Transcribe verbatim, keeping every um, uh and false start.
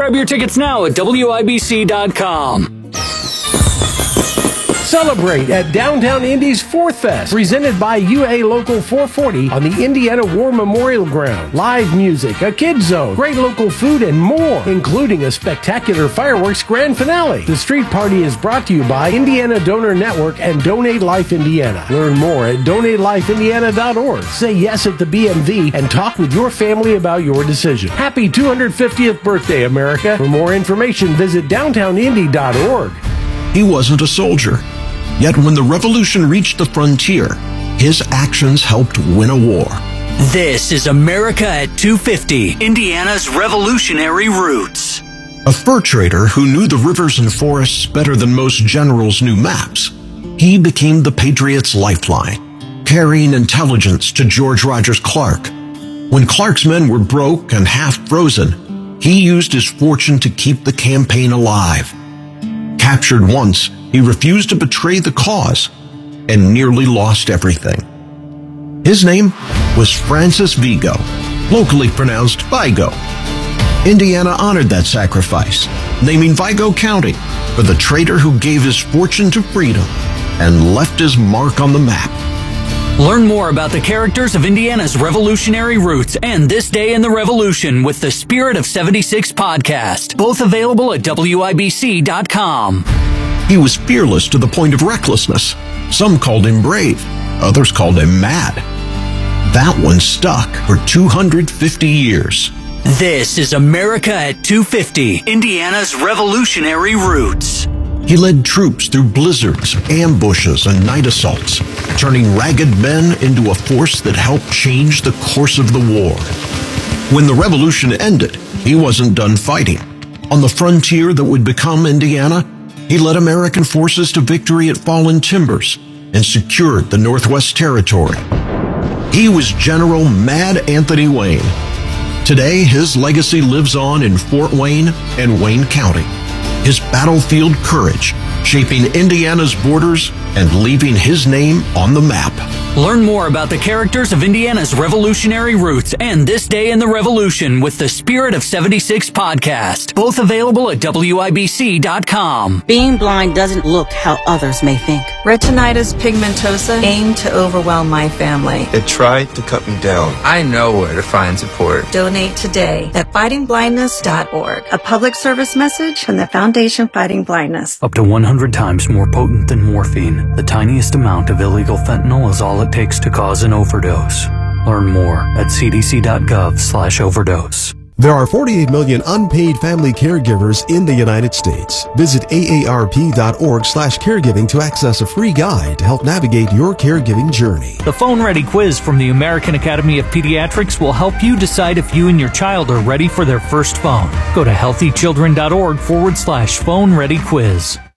Grab your tickets now at W I B C dot com. Celebrate at Downtown Indy's Fourth Fest, presented by U A Local four forty on the Indiana War Memorial Ground. Live music, a kids zone, great local food, and more, including a spectacular fireworks grand finale. The street party is brought to you by Indiana Donor Network and Donate Life Indiana. Learn more at donate life indiana dot org. Say yes at the B M V and talk with your family about your decision. Happy two hundred fiftieth birthday, America. For more information, visit downtown indy dot org. He wasn't a soldier. Yet when the revolution reached the frontier, his actions helped win a war. This is America at two fifty, Indiana's revolutionary roots. A fur trader who knew the rivers and forests better than most generals knew maps, he became the Patriots' lifeline, carrying intelligence to George Rogers Clark. When Clark's men were broke and half frozen, he used his fortune to keep the campaign alive. Captured once, he refused to betray the cause and nearly lost everything. His name was Francis Vigo, locally pronounced Vigo. Indiana honored that sacrifice, naming Vigo County for the trader who gave his fortune to freedom and left his mark on the map. Learn more about the characters of Indiana's revolutionary roots and This Day in the Revolution with the Spirit of seventy-six podcast, both available at W I B C dot com. He was fearless to the point of recklessness. Some called him brave, others called him mad. That one stuck for two hundred fifty years. This is America at two fifty, Indiana's revolutionary roots. He led troops through blizzards, ambushes, and night assaults, turning ragged men into a force that helped change the course of the war. When the revolution ended, he wasn't done fighting. On the frontier that would become Indiana, he led American forces to victory at Fallen Timbers and secured the Northwest Territory. He was General Mad Anthony Wayne. Today, his legacy lives on in Fort Wayne and Wayne County. His battlefield courage shaping Indiana's borders and leaving his name on the map. Learn more about the characters of Indiana's revolutionary roots and This Day in the Revolution with the Spirit of seventy-six podcast, both available at W I B C dot com. Being blind doesn't look how others may think. Retinitis pigmentosa aimed to overwhelm my family. It tried to cut me down. I know where to find support. Donate today at fighting blindness dot org. A public service message from the Foundation Fighting Blindness. Up to one hundred times more potent than morphine, the tiniest amount of illegal fentanyl is all it takes to cause an overdose. Learn more at c d c dot gov slash overdose. There are forty-eight million unpaid family caregivers in the United States. Visit A A R P dot org slash caregiving to access a free guide to help navigate your caregiving journey. The Phone Ready quiz from the American Academy of Pediatrics will help you decide if you and your child are ready for their first phone. Go to healthy children dot org forward slash phone ready quiz.